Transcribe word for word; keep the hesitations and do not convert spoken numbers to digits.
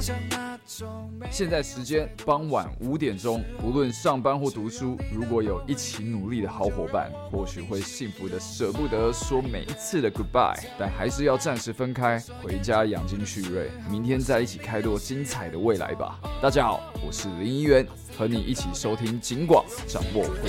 现在时间傍晚五点钟，不论上班或读书，如果有一起努力的好伙伴，或许会幸福的舍不得说每一次的 goodbye， 但还是要暂时分开，回家养精蓄锐，明天再一起开拓精彩的未来吧。大家好，我是林一元，和你一起收听警广，掌握